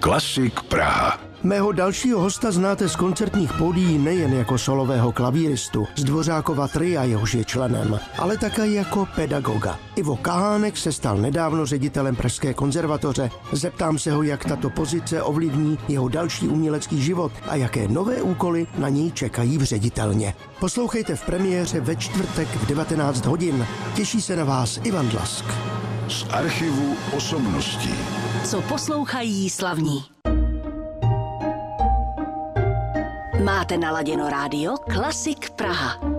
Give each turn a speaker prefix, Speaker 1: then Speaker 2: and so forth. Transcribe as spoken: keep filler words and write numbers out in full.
Speaker 1: Klasik Praha.
Speaker 2: Mého dalšího hosta znáte z koncertních pódií nejen jako solového klavíristu, z Dvořákova tria, jehož je členem, ale také jako pedagoga. Ivo Kahánek se stal nedávno ředitelem Pražské konzervatoře. Zeptám se ho, jak tato pozice ovlivní jeho další umělecký život a jaké nové úkoly na něj čekají v ředitelně. Poslouchejte v premiéře ve čtvrtek v devatenáct hodin. Těší se na vás Ivan Dlask.
Speaker 1: Z archivu osobností.
Speaker 3: Co poslouchají slavní. Máte naladěno rádio Klasik Praha.